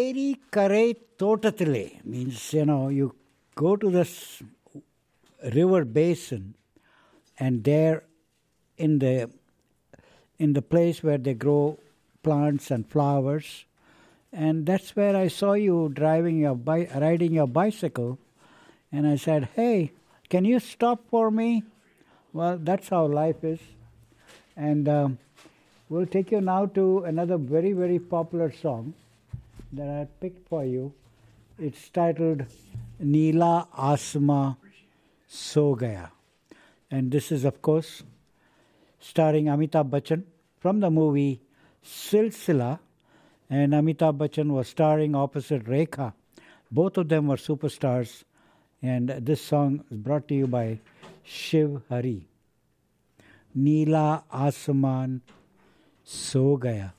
Eri Kare Totatile means, you go to this river basin and there in the place where they grow plants and flowers, and that's where I saw you riding your bicycle, and I said, "Hey, can you stop for me?" Well, that's how life is, and we'll take you now to another very, very popular song that I picked for you. It's titled Neela Asma So Gaya, and this is, of course, starring Amitabh Bachchan from the movie Silsila, and Amitabh Bachchan was starring opposite Rekha. Both of them were superstars, and this song is brought to you by Shiv Hari. Neela Asman So Gaya.